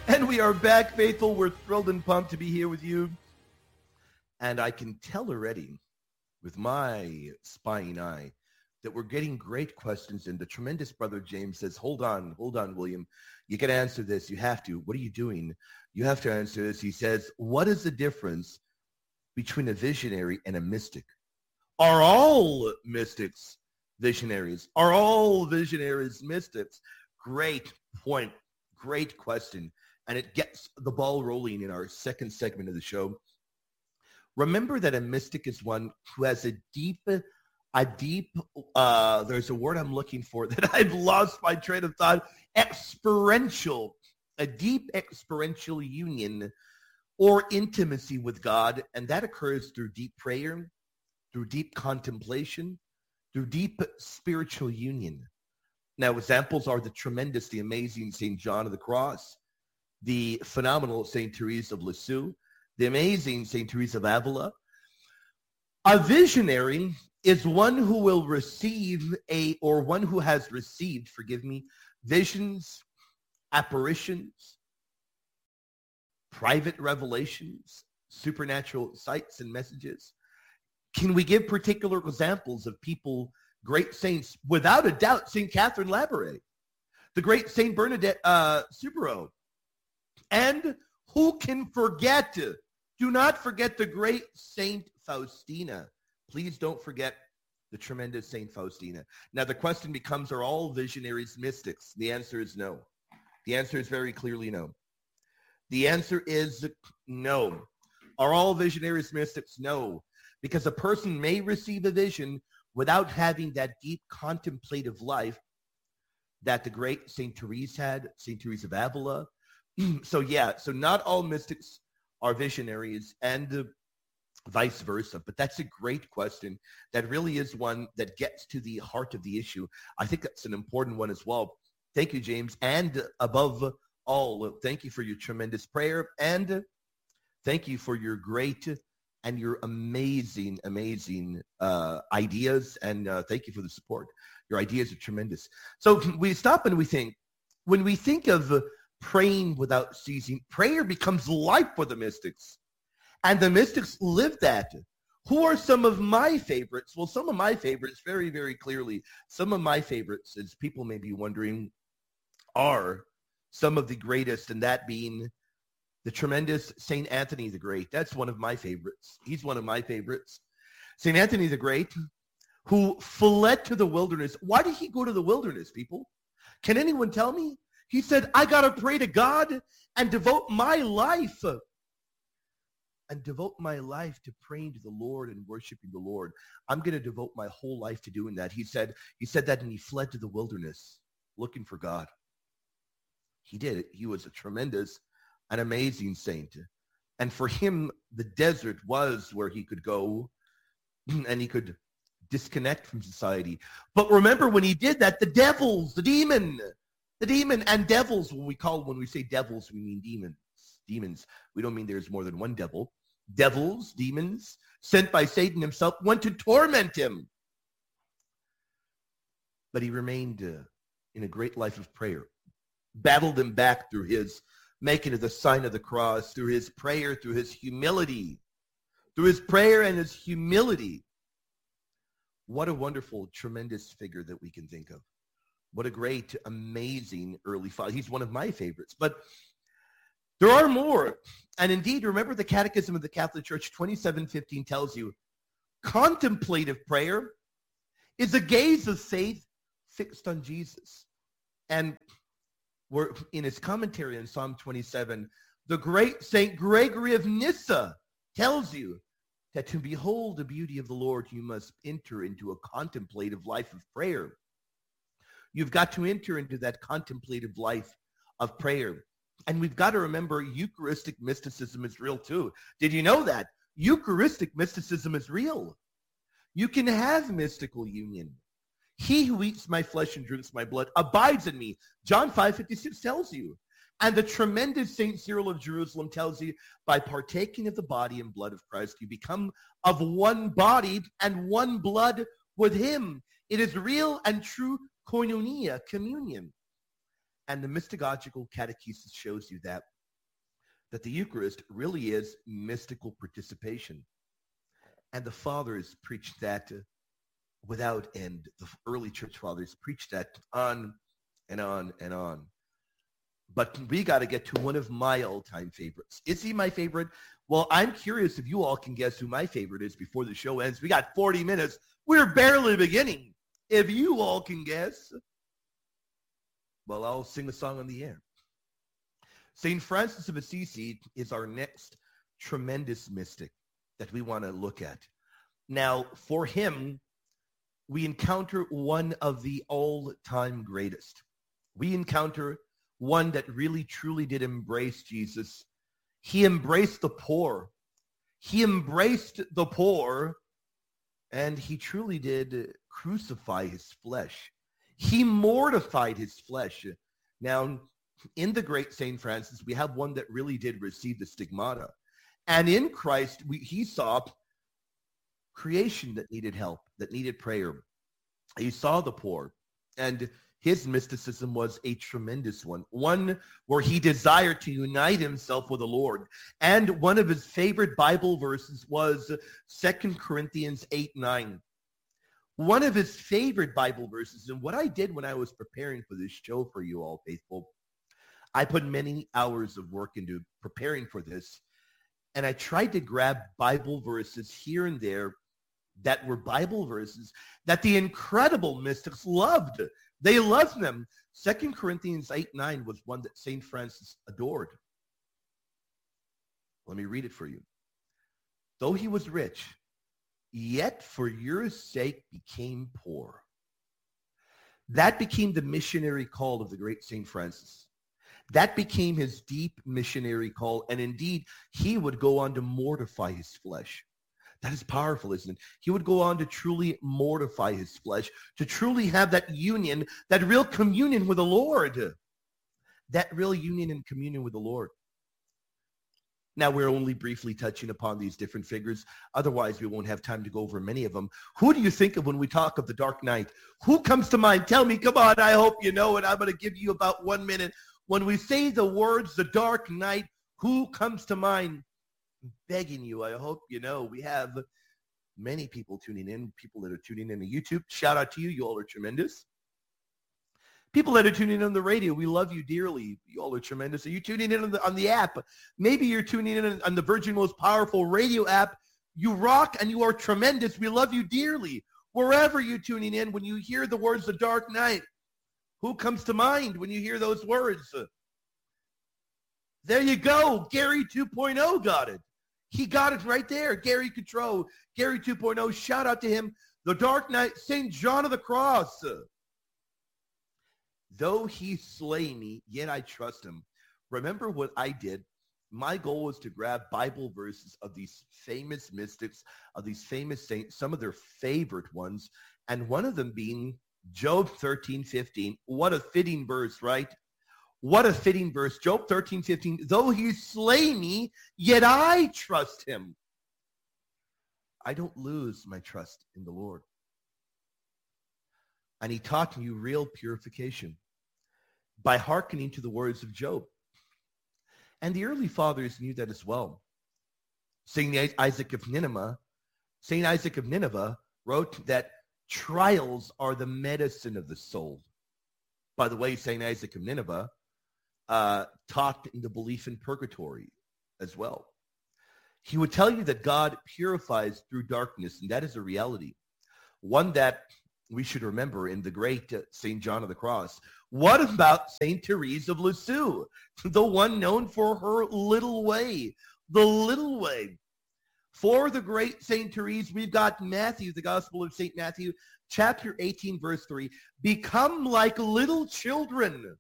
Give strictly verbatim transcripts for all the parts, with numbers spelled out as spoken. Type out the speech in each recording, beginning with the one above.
And we are back, faithful. We're thrilled and pumped to be here with you. And I can tell already with my spying eye that we're getting great questions. And the tremendous brother James says, hold on, hold on, William. You can answer this. You have to. What are you doing? You have to answer this. He says, what is the difference between a visionary and a mystic? Are all mystics visionaries? Are all visionaries mystics? Great point. Great question. And it gets the ball rolling in our second segment of the show. Remember that a mystic is one who has a deep, a deep, uh, there's a word I'm looking for that I've lost my train of thought, experiential, a deep experiential union or intimacy with God. And that occurs through deep prayer, through deep contemplation, through deep spiritual union. Now, examples are the tremendous, the amazing Saint John of the Cross, the phenomenal Saint Therese of Lisieux, the amazing Saint Teresa of Avila. A visionary is one who will receive a, or one who has received, forgive me, visions, apparitions, private revelations, supernatural sights and messages. Can we give particular examples of people, great saints? Without a doubt, Saint Catherine Labouré, the great Saint Bernadette uh, Soubirous. And who can forget, do not forget the great Saint Faustina. Please don't forget the tremendous Saint Faustina. Now the question becomes, are all visionaries mystics? The answer is no. The answer is very clearly no. The answer is no. Are all visionaries mystics? No. Because a person may receive a vision without having that deep contemplative life that the great Saint Therese had, Saint Therese of Avila. So yeah, so not all mystics are visionaries and uh, vice versa. But that's a great question. That really is one that gets to the heart of the issue. I think that's an important one as well. Thank you, James. And above all, thank you for your tremendous prayer. And thank you for your great and your amazing, amazing uh, ideas. And uh, thank you for the support. Your ideas are tremendous. So we stop and we think, when we think of uh, praying without ceasing, prayer becomes life for the mystics. And the mystics live that. Who are some of my favorites? Well, some of my favorites, very, very clearly, some of my favorites, as people may be wondering, are some of the greatest, and that being the tremendous Saint Anthony the Great. That's one of my favorites. He's one of my favorites. Saint Anthony the Great, who fled to the wilderness. Why did he go to the wilderness, people? Can anyone tell me? He said, I got to pray to God and devote my life and devote my life to praying to the Lord and worshiping the Lord. I'm going to devote my whole life to doing that. He said, he said that, and he fled to the wilderness looking for God. He did it. He was a tremendous, an amazing saint. And for him, the desert was where he could go and he could disconnect from society. But remember, when he did that, the devils, the demon, the demon and devils, when we call, when we say devils, we mean demons. Demons. We don't mean there's more than one devil. Devils, demons, sent by Satan himself, went to torment him. But he remained uh, in a great life of prayer, battled them back through his making of the sign of the cross, through his prayer, through his humility, through his prayer and his humility. What a wonderful, tremendous figure that we can think of. What a great, amazing early father. He's one of my favorites. But there are more. And indeed, remember the Catechism of the Catholic Church twenty-seven fifteen tells you, contemplative prayer is a gaze of faith fixed on Jesus. And we're in his commentary on Psalm twenty-seven, the great Saint Gregory of Nyssa tells you that to behold the beauty of the Lord, you must enter into a contemplative life of prayer. You've got to enter into that contemplative life of prayer. And we've got to remember Eucharistic mysticism is real too. Did you know that? Eucharistic mysticism is real. You can have mystical union. He who eats my flesh and drinks my blood abides in me. John five fifty-six tells you. And the tremendous Saint Cyril of Jerusalem tells you, by partaking of the body and blood of Christ, you become of one body and one blood with him. It is real and true koinonia, communion. And the mystagogical catechesis shows you that that the Eucharist really is mystical participation. And the fathers preached that without end. The early church fathers preached that on and on and on. But we got to get to one of my all-time favorites. Is he my favorite? Well, I'm curious if you all can guess who my favorite is before the show ends. We got forty minutes. We're barely beginning. If you all can guess, well, I'll sing a song on the air. Saint Francis of Assisi is our next tremendous mystic that we want to look at. Now, for him, we encounter one of the all-time greatest. We encounter one that really, truly did embrace Jesus. He embraced the poor. He embraced the poor, and he truly did crucify his flesh. He mortified his flesh. Now, in the great Saint Francis, we have one that really did receive the stigmata. And in Christ, we, he saw creation that needed help, that needed prayer. He saw the poor, and his mysticism was a tremendous one, one where he desired to unite himself with the Lord. And one of his favorite Bible verses was Second Corinthians eight nine. One of his favorite Bible verses, and what I did when I was preparing for this show for you all, faithful, I put many hours of work into preparing for this, and I tried to grab Bible verses here and there that were Bible verses that the incredible mystics loved. They loved them. Second Corinthians eight nine was one that Saint Francis adored. Let me read it for you. Though he was rich, yet for your sake became poor. That became the missionary call of the great Saint Francis. That became his deep missionary call. And indeed, he would go on to mortify his flesh. That is powerful, isn't it? He would go on to truly mortify his flesh, to truly have that union, that real communion with the Lord. That real union and communion with the Lord. Now, we're only briefly touching upon these different figures. Otherwise, we won't have time to go over many of them. Who do you think of when we talk of the Dark Knight? Who comes to mind? Tell me, come on, I hope you know it. I'm going to give you about one minute. When we say the words, the Dark Knight, who comes to mind? I'm begging you, I hope you know. We have many people tuning in, people that are tuning in to YouTube. Shout out to you. You all are tremendous. People that are tuning in on the radio, we love you dearly. You all are tremendous. Are you tuning in on the, on the app? Maybe you're tuning in on the Virgin Most Powerful Radio app. You rock and you are tremendous. We love you dearly. Wherever you're tuning in, when you hear the words The Dark Knight, who comes to mind when you hear those words? There you go. Gary two point oh got it. He got it right there. Gary Coutreau, Gary two point oh. Shout out to him. The Dark Knight, Saint John of the Cross. Though he slay me, yet I trust him. Remember what I did? My goal was to grab Bible verses of these famous mystics, of these famous saints, some of their favorite ones, and one of them being Job thirteen fifteen. What a fitting verse, right? What a fitting verse. Job thirteen fifteen. Though he slay me, yet I trust him. I don't lose my trust in the Lord. And he taught me real purification by hearkening to the words of Job. And the early fathers knew that as well. Saint Isaac of Nineveh, Saint Isaac of Nineveh wrote that trials are the medicine of the soul. By the way, Saint Isaac of Nineveh uh, taught in the belief in purgatory as well. He would tell you that God purifies through darkness, and that is a reality. One that we should remember in the great uh, Saint John of the Cross. What about Saint Therese of Lisieux, the one known for her little way, the little way? For the great Saint Therese, we've got Matthew, the Gospel of Saint Matthew, chapter eighteen, verse three. Become like little children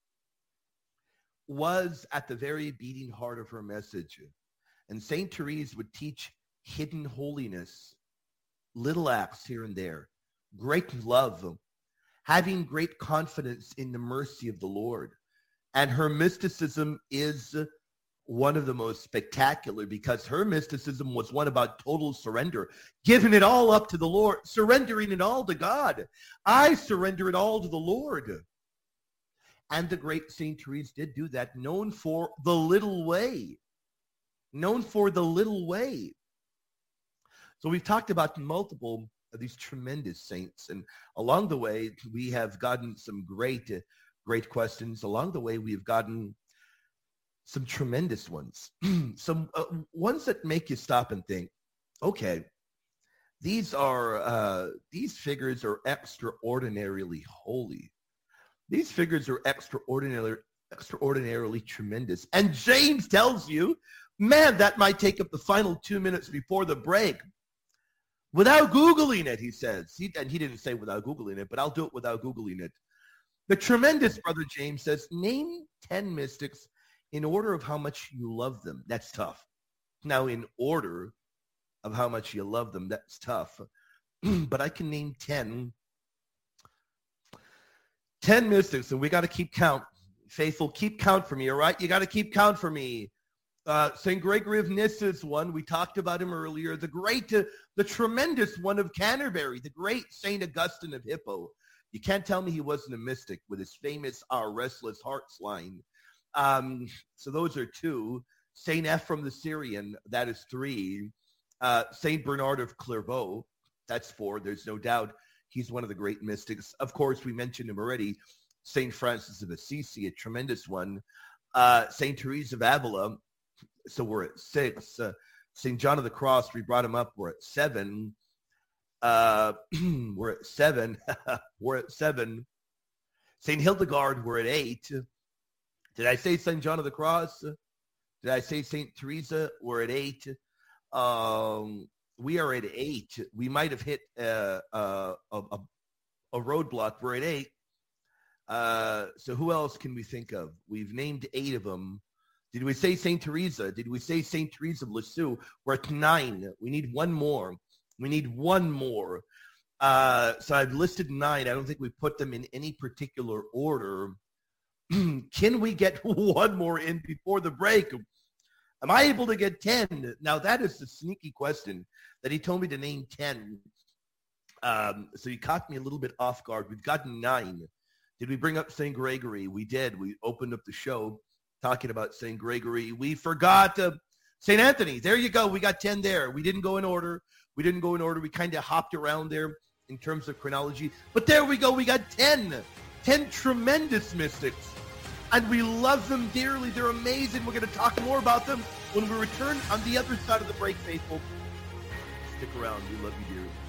was at the very beating heart of her message. And Saint Therese would teach hidden holiness, little acts here and there, great love, having great confidence in the mercy of the Lord. And her mysticism is one of the most spectacular because her mysticism was one about total surrender, giving it all up to the Lord, surrendering it all to God. I surrender it all to the Lord. And the great Saint Therese did do that, known for the little way. known for the little way. So we've talked about multiple of these tremendous saints. And along the way, we have gotten some great, great questions. Along the way, we've gotten some tremendous ones, some uh, ones that make you stop and think, okay, these are, uh, these figures are extraordinarily holy. These figures are extraordinarily, extraordinarily tremendous. And James tells you, man, that might take up the final two minutes before the break. Without Googling it, he says. He, and he didn't say without Googling it, but I'll do it without Googling it. The tremendous Brother James says, name ten mystics in order of how much you love them. That's tough. Now, in order of how much you love them, that's tough. But I can name ten. ten mystics, and we got to keep count. Faithful, keep count for me, all right? You got to keep count for me. Uh, Saint Gregory of Nyssa is one. We talked about him earlier. The great, uh, the tremendous one of Canterbury, the great Saint Augustine of Hippo. You can't tell me he wasn't a mystic with his famous Our Restless Hearts line. Um, so those are two. Saint Ephrem the Syrian, that is three. Uh, Saint Bernard of Clairvaux, that's four. There's no doubt he's one of the great mystics. Of course, we mentioned him already. Saint Francis of Assisi, a tremendous one. Uh, Saint Therese of Avila, so we're at six. Uh, Saint John of the Cross, we brought him up. We're at seven. Uh, we're at seven. We're at seven. Saint Hildegard, we're at eight. Did I say Saint John of the Cross? Did I say Saint Teresa? We're at eight. Um, we are at eight. We might have hit uh, uh, a, a, a roadblock. We're at eight. Uh, so who else can we think of? We've named eight of them. Did we say Saint Teresa? Did we say Saint Teresa of Lisieux? We're at nine. We need one more. We need one more. Uh, so I've listed nine. I don't think we put them in any particular order. Can we get one more in before the break? Am I able to get ten? Now, that is the sneaky question that he told me to name ten. Um, so he caught me a little bit off guard. We've got nine. Did we bring up Saint Gregory? We did. We opened up the show talking about Saint Gregory. We forgot uh, Saint Anthony. There you go. We got ten there. We didn't go in order. We didn't go in order. We kind of hopped around there in terms of chronology. But there we go. We got ten. ten tremendous mystics. And we love them dearly. They're amazing. We're going to talk more about them when we return on the other side of the break, faithful. Stick around. We love you dearly.